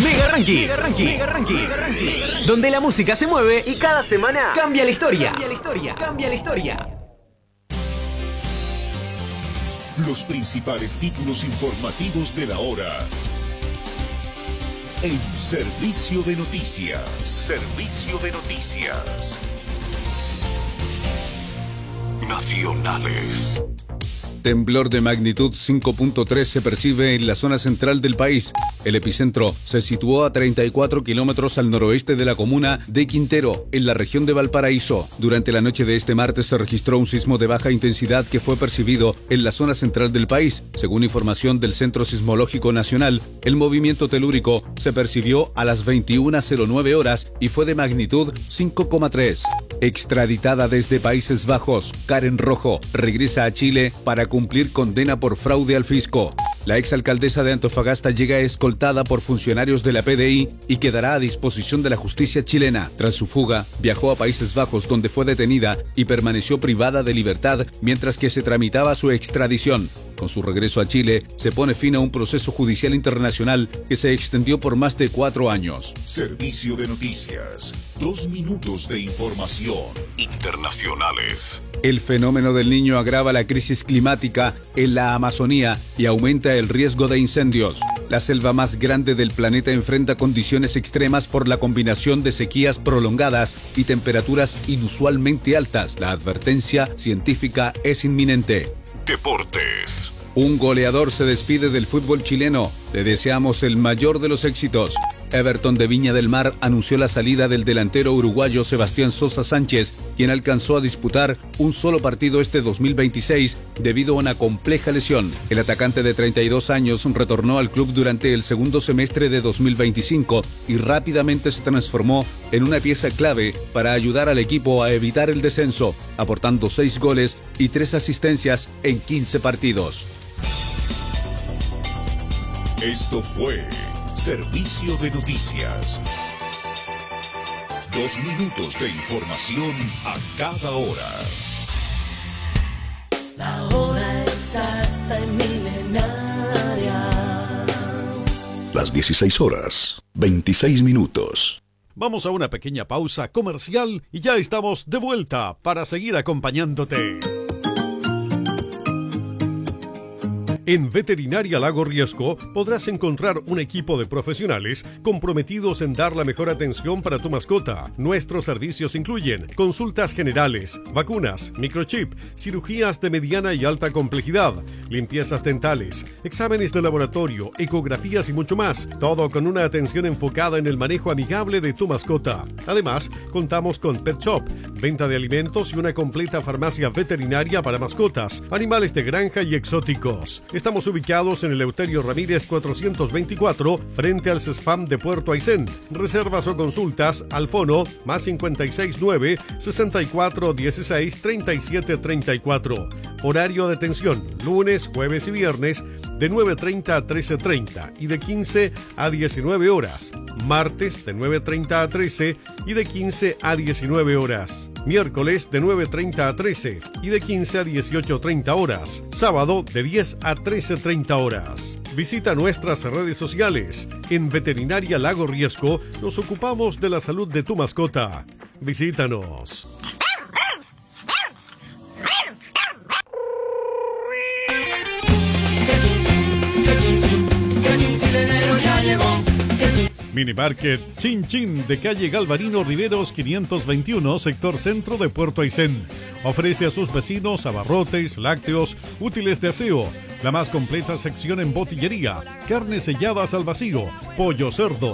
Mega Ranking. Mega Ranking. Mega Ranking. Mega Ranking. Donde la música se mueve y cada semana cambia la historia. Cambia la historia. Cambia la historia. Los principales títulos informativos de la hora. En Servicio de Noticias. Servicio de Noticias. Nacionales. Temblor de magnitud 5.3 se percibe en la zona central del país. El epicentro se situó a 34 kilómetros al noroeste de la comuna de Quintero, en la región de Valparaíso. Durante la noche de este martes se registró un sismo de baja intensidad que fue percibido en la zona central del país. Según información del Centro Sismológico Nacional, el movimiento telúrico se percibió a las 21:09 horas y fue de magnitud 5,3. Extraditada desde Países Bajos, Karen Rojo regresa a Chile para cumplir condena por fraude al fisco. La exalcaldesa de Antofagasta llega escoltada por funcionarios de la PDI y quedará a disposición de la justicia chilena. Tras su fuga, viajó a Países Bajos, donde fue detenida y permaneció privada de libertad mientras que se tramitaba su extradición. Con su regreso a Chile, se pone fin a un proceso judicial internacional que se extendió por más de 4 años. Servicio de Noticias. 2 minutos de información. Internacionales. El fenómeno del Niño agrava la crisis climática en la Amazonía y aumenta el riesgo de incendios. La selva más grande del planeta enfrenta condiciones extremas por la combinación de sequías prolongadas y temperaturas inusualmente altas. La advertencia científica es inminente. Deportes. Un goleador se despide del fútbol chileno. Le deseamos el mayor de los éxitos. Everton de Viña del Mar anunció la salida del delantero uruguayo Sebastián Sosa Sánchez, quien alcanzó a disputar un solo partido este 2026 debido a una compleja lesión. El atacante de 32 años retornó al club durante el segundo semestre de 2025 y rápidamente se transformó en una pieza clave para ayudar al equipo a evitar el descenso, aportando 6 goles y 3 asistencias en 15 partidos. Esto fue Servicio de Noticias. 2 minutos de información a cada hora. La hora exacta y milenaria. Las 16 horas, 26 minutos. Vamos a una pequeña pausa comercial y ya estamos de vuelta para seguir acompañándote. En Veterinaria Lago Riesco podrás encontrar un equipo de profesionales comprometidos en dar la mejor atención para tu mascota. Nuestros servicios incluyen consultas generales, vacunas, microchip, cirugías de mediana y alta complejidad, limpiezas dentales, exámenes de laboratorio, ecografías y mucho más. Todo con una atención enfocada en el manejo amigable de tu mascota. Además, contamos con Pet Shop, venta de alimentos y una completa farmacia veterinaria para mascotas, animales de granja y exóticos. Estamos ubicados en el Eleuterio Ramírez 424, frente al CESFAM de Puerto Aysén. Reservas o consultas al fono +569 6416 3734. Horario de atención, lunes, jueves y viernes, de 9:30 a 13:30 y de 15 a 19 horas. Martes, de 9:30 a 13 y de 15 a 19 horas. Miércoles, de 9:30 a 13 y de 15 a 18:30 horas. Sábado, de 10 a 13:30 horas. Visita nuestras redes sociales. En Veterinaria Lago Riesco nos ocupamos de la salud de tu mascota. Visítanos. Minimarket Chin Chin de calle Galvarino Riveros 521, sector centro de Puerto Aysén. Ofrece a sus vecinos abarrotes, lácteos, útiles de aseo, la más completa sección en botillería, carnes selladas al vacío, pollo, cerdo,